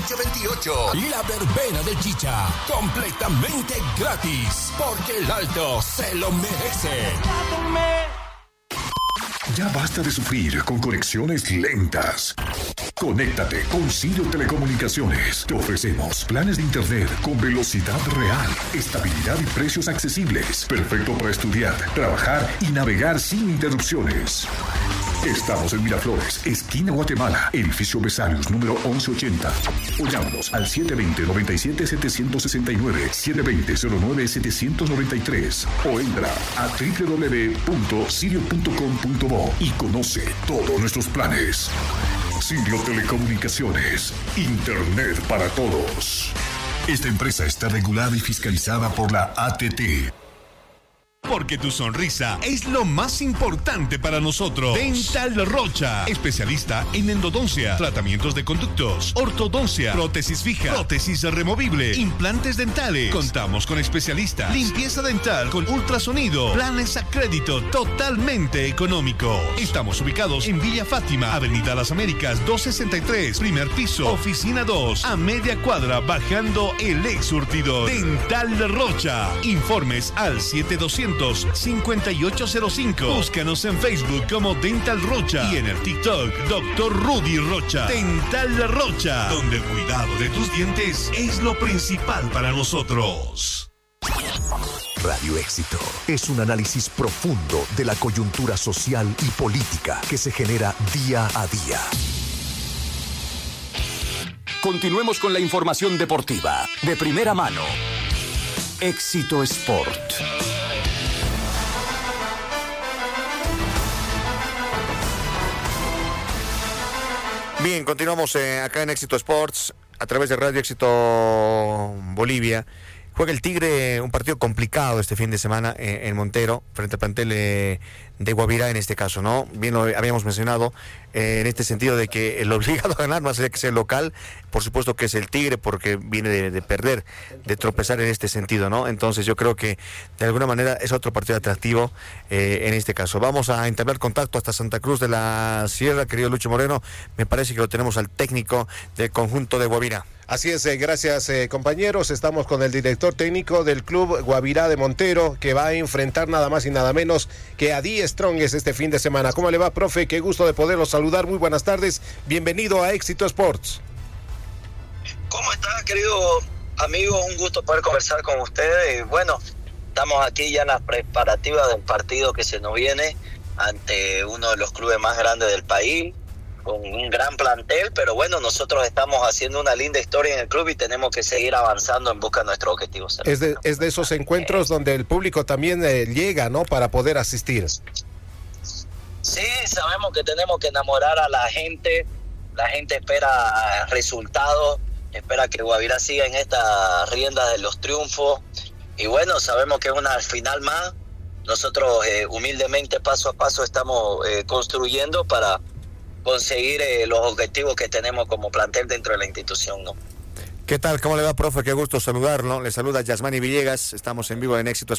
calle 28. La verbena del Chicha, completamente gratis, porque el Alto se lo merece. Ya basta de sufrir con conexiones lentas. Conéctate con Sirio Telecomunicaciones. Te ofrecemos planes de internet con velocidad real, estabilidad y precios accesibles. Perfecto para estudiar, trabajar y navegar sin interrupciones. Estamos en Miraflores, esquina Guatemala, edificio Vesalius, número 1180. O llámanos al 720-97-769, 720-09-793. O entra a www.sirio.com.bo y conoce todos nuestros planes. Sirio Telecomunicaciones, Internet para todos. Esta empresa está regulada y fiscalizada por la ATT. Porque tu sonrisa es lo más importante para nosotros. Dental Rocha, especialista en endodoncia, tratamientos de conductos, ortodoncia, prótesis fija, prótesis removible, implantes dentales. Contamos con especialista, limpieza dental con ultrasonido, planes a crédito totalmente económico. Estamos ubicados en Villa Fátima, Avenida Las Américas 263, primer piso, oficina 2, a media cuadra bajando el ex surtidor. Dental Rocha. Informes al 7805. Búscanos en Facebook como Dental Rocha y en el TikTok Dr. Rudy Rocha. Dental Rocha, donde el cuidado de tus dientes es lo principal para nosotros. Radio Éxito es un análisis profundo de la coyuntura social y política que se genera día a día. Continuemos con la información deportiva de primera mano. Éxito Sport. Bien, continuamos acá en Éxito Sports a través de Radio Éxito Bolivia. Juega el Tigre un partido complicado este fin de semana en Montero, frente al plantel de Guavirá en este caso, ¿no? Bien lo habíamos mencionado en este sentido de que el obligado a ganar, más allá que sea el local, por supuesto que es el Tigre, porque viene de perder, de tropezar en este sentido, ¿no? Entonces yo creo que de alguna manera es otro partido atractivo en este caso. Vamos a entablar contacto hasta Santa Cruz de la Sierra, querido Lucho Moreno. Me parece que lo tenemos al técnico del conjunto de Guavirá. Así es, gracias compañeros. Estamos con el director técnico del club Guavirá de Montero, que va a enfrentar nada más y nada menos que a Die Strongest este fin de semana. ¿Cómo le va, profe? Qué gusto de poderlo saludar. Muy buenas tardes. Bienvenido a Éxito Sports. ¿Cómo está, querido amigo? Un gusto poder conversar con ustedes. Bueno, estamos aquí ya en las preparativas del partido que se nos viene ante uno de los clubes más grandes del país, con un gran plantel, pero bueno, nosotros estamos haciendo una linda historia en el club y tenemos que seguir avanzando en busca de nuestros objetivos. Es de esos encuentros donde el público también llega, ¿no?, para poder asistir. Sí, sabemos que tenemos que enamorar a la gente espera resultados, espera que Guavirá siga en esta rienda de los triunfos, y bueno, sabemos que es una final más. Nosotros humildemente, paso a paso, estamos construyendo para conseguir los objetivos que tenemos como plantel dentro de la institución, ¿no? ¿Qué tal? ¿Cómo le va, profe? Qué gusto saludarlo. Le saluda Yasmani Villegas. Estamos en vivo en Éxito